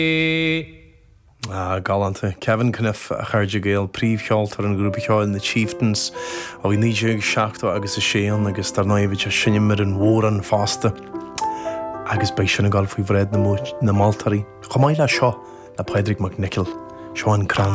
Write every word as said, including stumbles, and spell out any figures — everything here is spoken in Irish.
Ah, galanta. Kevin Kniff a chuirde géal príomhcheoltar an grúpa cheáil na Chieftains a bhí níos seachta agus a séan agus tar naimhid a sinne mar an mhór an fásta agus bei sinna gáil faoi bhreid na Maltarí. Chomáile seo na Padraig MacNicol, seo an cran.